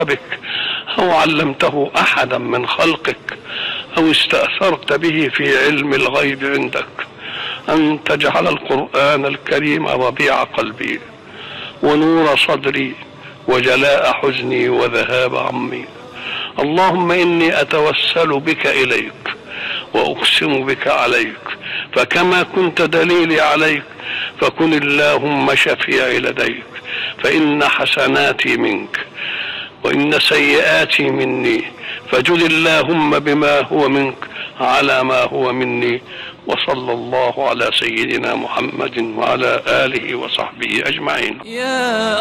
بك أو علمته أحدا من خلقك أو استأثرت به في علم الغيب عندك أن تجعل القرآن الكريم ربيع قلبي ونور صدري وجلاء حزني وذهاب همي. اللهم إني أتوسل بك إليك وأقسم بك عليك، فكما كنت دليلي عليك فكن اللهم شفيعي لديك، فإن حسناتي منك وإن سيئاتي مني، فجد اللهم بما هو منك على ما هو مني. وصلى الله على سيدنا محمد وعلى آله وصحبه أجمعين.